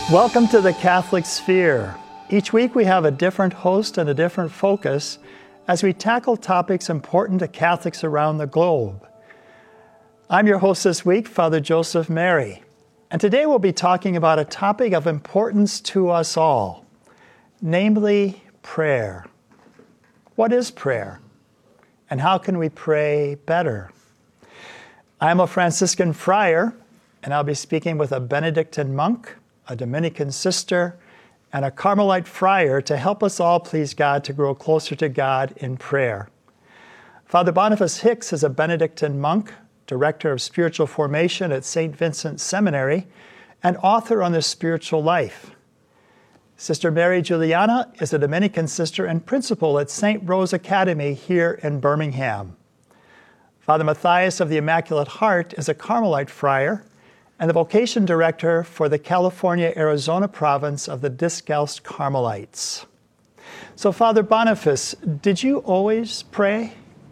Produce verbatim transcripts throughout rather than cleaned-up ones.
Welcome to the Catholic Sphere. Each week we have a different host and a different focus as we tackle topics important to Catholics around the globe. I'm your host this week, Father Joseph Mary, and today we'll be talking about a topic of importance to us all, namely prayer. What is prayer? And how can we pray better? I'm a Franciscan friar, and I'll be speaking with a Benedictine monk, a Dominican sister, and a Carmelite friar to help us all please God to grow closer to God in prayer. Father Boniface Hicks is a Benedictine monk, director of spiritual formation at Saint Vincent Seminary, and author on the spiritual life. Sister Mary Juliana is a Dominican sister and principal at Saint Rose Academy here in Birmingham. Father Matthias of the Immaculate Heart is a Carmelite friar and the vocation director for the California-Arizona province of the Discalced Carmelites. So, Father Boniface, did you always pray?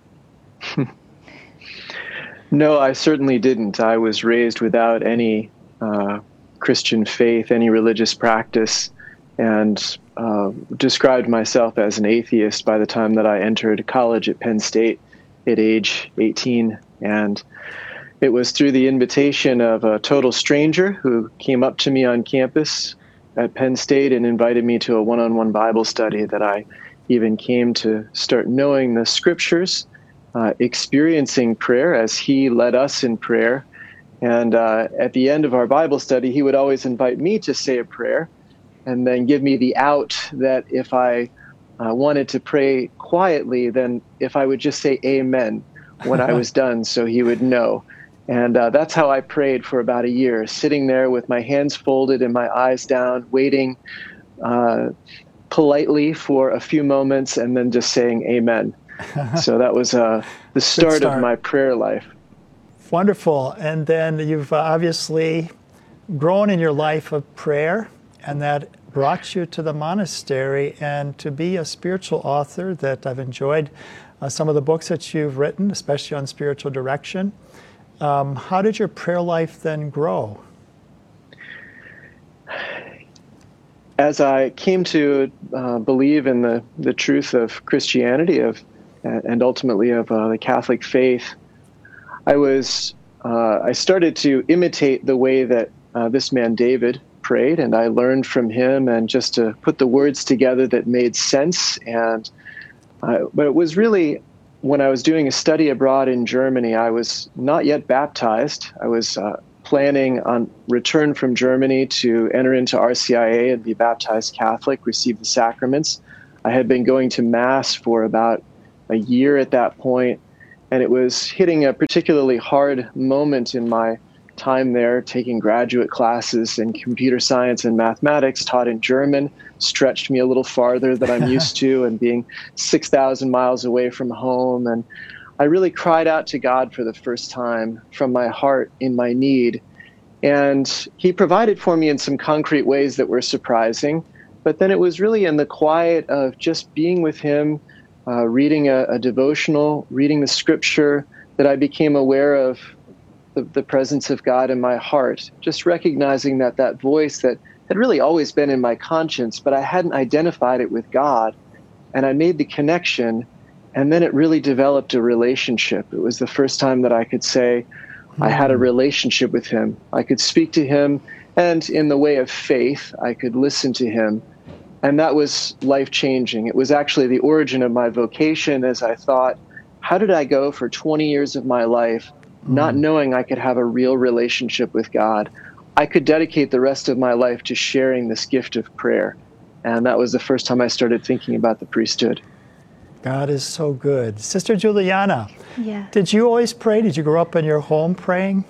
No, I certainly didn't. I was raised without any uh, Christian faith, any religious practice, and uh, described myself as an atheist by the time that I entered college at Penn State at age eighteen. And it was through the invitation of a total stranger who came up to me on campus at Penn State and invited me to a one-on-one Bible study that I even came to start knowing the scriptures, uh, experiencing prayer as he led us in prayer. And uh, at the end of our Bible study, he would always invite me to say a prayer and then give me the out that if I uh, wanted to pray quietly, then if I would just say amen when I was done, so he would know. And uh, that's how I prayed for about a year, sitting there with my hands folded and my eyes down, waiting uh, politely for a few moments and then just saying amen. So that was uh, the start, start of my prayer life. Wonderful. And then you've obviously grown in your life of prayer, and that brought you to the monastery and to be a spiritual author that I've enjoyed uh, some of the books that you've written, especially on spiritual direction. Um, how did your prayer life then grow? As I came to uh, believe in the, the truth of Christianity of, and ultimately of uh, the Catholic faith, I was uh, I started to imitate the way that uh, this man David prayed, and I learned from him, and just to put the words together that made sense. And uh, but it was really when I was doing a study abroad in Germany. I was not yet baptized. I was uh, planning on return from Germany to enter into R C I A and be baptized Catholic, receive the sacraments. I had been going to Mass for about a year at that point, and it was hitting a particularly hard moment in my time there, taking graduate classes in computer science and mathematics taught in German, stretched me a little farther than I'm used to, and being six thousand miles away from home. And I really cried out to God for the first time from my heart in my need. And he provided for me in some concrete ways that were surprising. But then it was really in the quiet of just being with him, uh, reading a, a devotional, reading the scripture, that I became aware of the, the presence of God in my heart, just recognizing that that voice that had really always been in my conscience, but I hadn't identified it with God. And I made the connection, and then it really developed a relationship. It was the first time that I could say mm-hmm. I had a relationship with him. I could speak to him, and in the way of faith, I could listen to him. And that was life-changing. It was actually the origin of my vocation, as I thought, how did I go for twenty years of my life not knowing I could have a real relationship with God? I could dedicate the rest of my life to sharing this gift of prayer. And that was the first time I started thinking about the priesthood. God is so good. Sister Juliana, yeah. Did you always pray? Did you grow up in your home praying?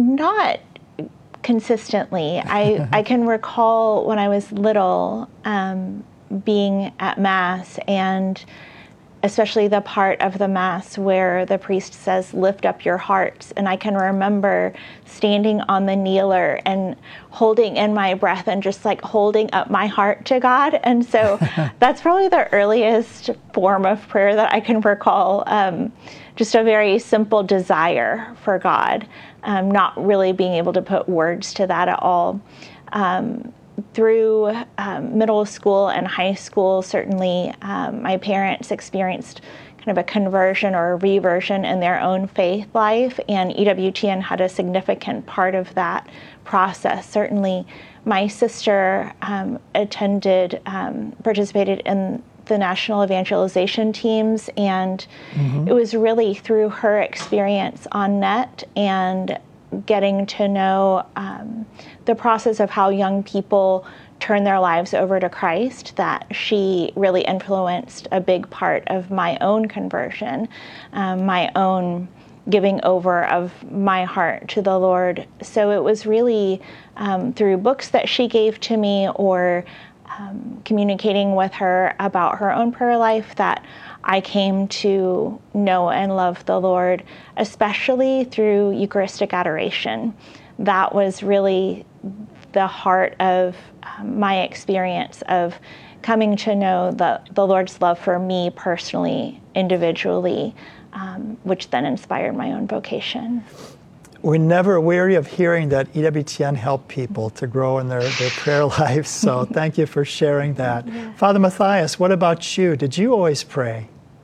Not consistently. I, I can recall when I was little um, being at Mass, and especially the part of the Mass where the priest says, lift up your hearts. And I can remember standing on the kneeler and holding in my breath and just like holding up my heart to God. And so that's probably the earliest form of prayer that I can recall. Um, just a very simple desire for God, um, not really being able to put words to that at all. Um, through um, middle school and high school, certainly um, my parents experienced kind of a conversion or a reversion in their own faith life, and E W T N had a significant part of that process. Certainly, my sister um, attended, um, participated in the national evangelization teams, and mm-hmm. it was really through her experience on net and getting to know um, the process of how young people turn their lives over to Christ that she really influenced a big part of my own conversion, um, my own giving over of my heart to the Lord. So it was really um, through books that she gave to me or um, communicating with her about her own prayer life that I came to know and love the Lord, especially through Eucharistic adoration. That was really the heart of um, my experience of coming to know the, the Lord's love for me personally, individually, um, which then inspired my own vocation. We're never weary of hearing that E W T N helped people to grow in their, their prayer lives, so thank you for sharing that. Yeah. Father Matthias, what about you? Did you always pray?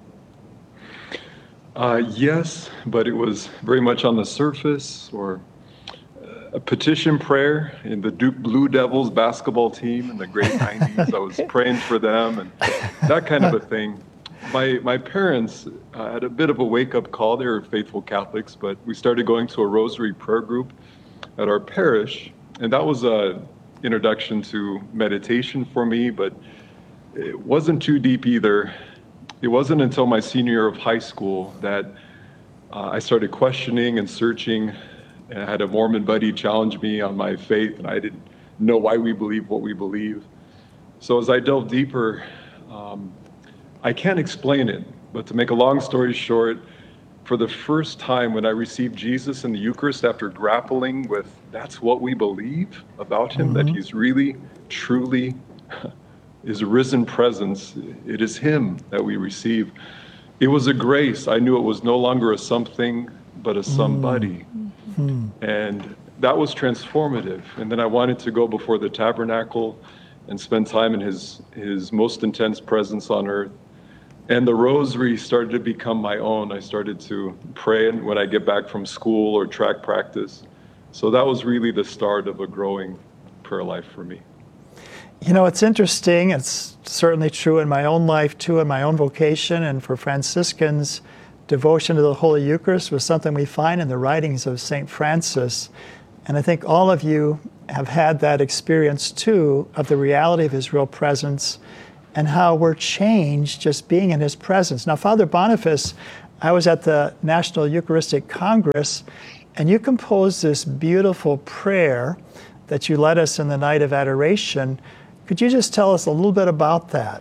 Uh, yes, but it was very much on the surface, or a petition prayer in the Duke Blue Devils basketball team in the great nineties. I was praying for them and that kind of a thing. My my parents uh, had a bit of a wake-up call. They were faithful Catholics, but we started going to a rosary prayer group at our parish, and that was a introduction to meditation for me, but it wasn't too deep either. It wasn't until my senior year of high school that uh, I started questioning and searching. And I had a Mormon buddy challenge me on my faith, and I didn't know why we believe what we believe. So as I delved deeper, um, I can't explain it, but to make a long story short, for the first time when I received Jesus in the Eucharist after grappling with that's what we believe about him, mm-hmm. that he's really, truly his risen presence, it is him that we receive. It was a grace. I knew it was no longer a something, but a somebody. Mm-hmm. And that was transformative. And then I wanted to go before the tabernacle and spend time in his, his most intense presence on earth. And the rosary started to become my own. I started to pray when I get back from school or track practice. So that was really the start of a growing prayer life for me. You know, it's interesting. It's certainly true in my own life, too, in my own vocation. And for Franciscans, devotion to the Holy Eucharist was something we find in the writings of Saint Francis. And I think all of you have had that experience, too, of the reality of his real presence and how we're changed just being in his presence. Now, Father Boniface, I was at the National Eucharistic Congress, and you composed this beautiful prayer that you led us in the night of adoration. Could you just tell us a little bit about that?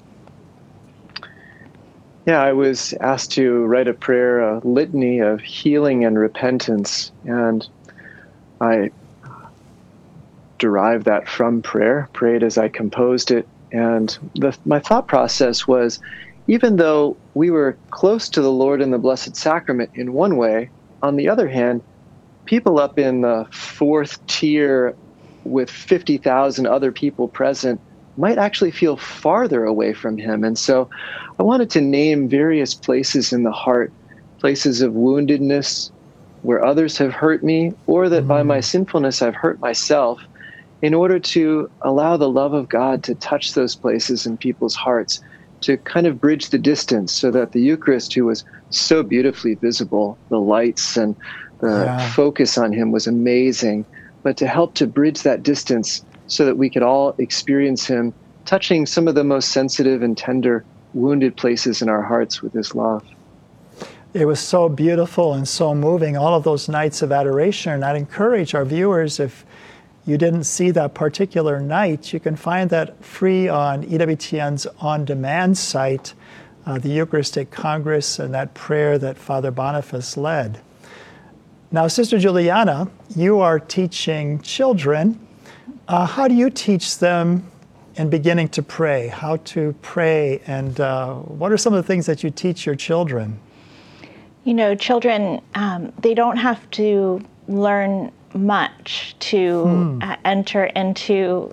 Yeah, I was asked to write a prayer, a litany of healing and repentance, and I derived that from prayer, prayed as I composed it. And the, my thought process was, even though we were close to the Lord in the Blessed Sacrament in one way, on the other hand, people up in the fourth tier with fifty thousand other people present might actually feel farther away from him. And so I wanted to name various places in the heart, places of woundedness where others have hurt me, or that mm. by my sinfulness I've hurt myself, in order to allow the love of God to touch those places in people's hearts, to kind of bridge the distance so that the Eucharist, who was so beautifully visible, the lights and the yeah. focus on him was amazing, but to help to bridge that distance so that we could all experience him touching some of the most sensitive and tender, wounded places in our hearts with his love. It was so beautiful and so moving, all of those nights of adoration. And I'd encourage our viewers, if you didn't see that particular night, you can find that free on E W T N's on-demand site, uh, the Eucharistic Congress, and that prayer that Father Boniface led. Now, Sister Juliana, you are teaching children. Uh, how do you teach them in beginning to pray? How to pray, and uh, what are some of the things that you teach your children? You know, children, um, they don't have to learn much to hmm. uh, enter into uh,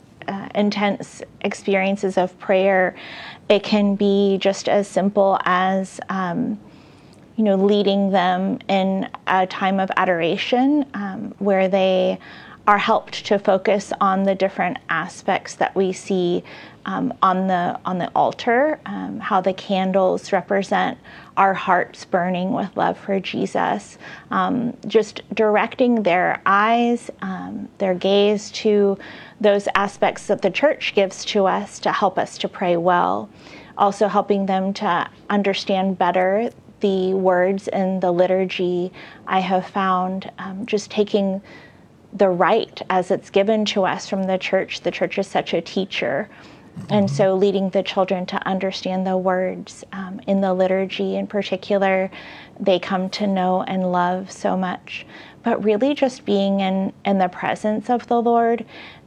intense experiences of prayer. It can be just as simple as, um, you know, leading them in a time of adoration um, where they are helped to focus on the different aspects that we see um, on the on the altar, um, how the candles represent our hearts burning with love for Jesus, um, just directing their eyes, um, their gaze to those aspects that the church gives to us to help us to pray well. Also helping them to understand better the words in the liturgy. I have found um, just taking the rite as it's given to us from the church. The church is such a teacher. And so leading the children to understand the words um, in the liturgy in particular, they come to know and love so much. But really just being in, in the presence of the Lord,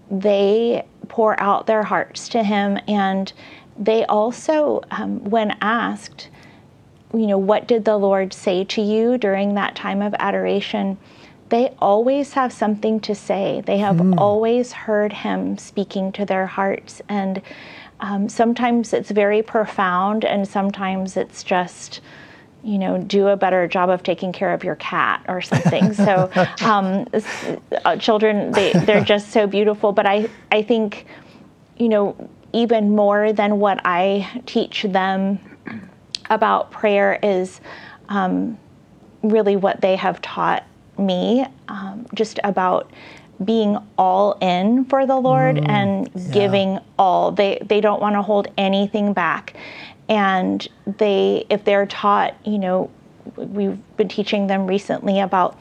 they pour out their hearts to him. And they also, um, when asked, you know, what did the Lord say to you during that time of adoration? They always have something to say. They have mm. always heard him speaking to their hearts. And um, sometimes it's very profound, and sometimes it's just, you know, do a better job of taking care of your cat or something. So um, uh, children, they, they're just so beautiful. But I, I think, you know, even more than what I teach them about prayer is um, really what they have taught me, um, just about being all in for the Lord mm, and yeah. giving all. They they don't want to hold anything back. And they, if they're taught, you know, we've been teaching them recently about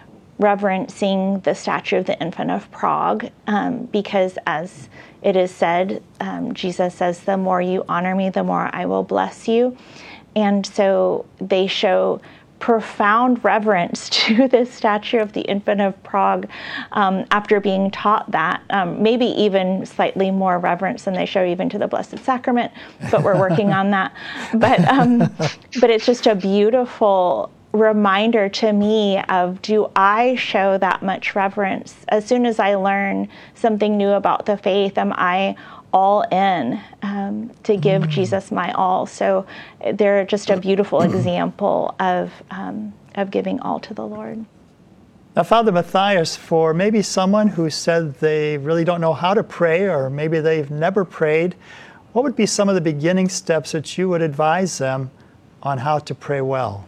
reverencing the statue of the Infant of Prague, um, because as it is said, um, Jesus says, the more you honor me, the more I will bless you. And so they show profound reverence to this statue of the Infant of Prague um, after being taught that, um, maybe even slightly more reverence than they show even to the Blessed Sacrament, but we're working on that. But um, but it's just a beautiful reminder to me of, do I show that much reverence? As soon as I learn something new about the faith, am I all in um, to give mm. Jesus my all? So they're just a beautiful example of um, of giving all to the Lord. Now, Father Matthias, for maybe someone who said they really don't know how to pray, or maybe they've never prayed, what would be some of the beginning steps that you would advise them on how to pray well?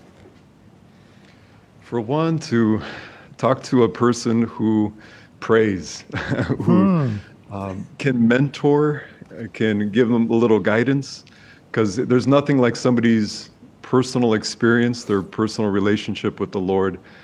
For one, to talk to a person who prays, who hmm. Um, can mentor, can give them a little guidance, because there's nothing like somebody's personal experience, their personal relationship with the Lord,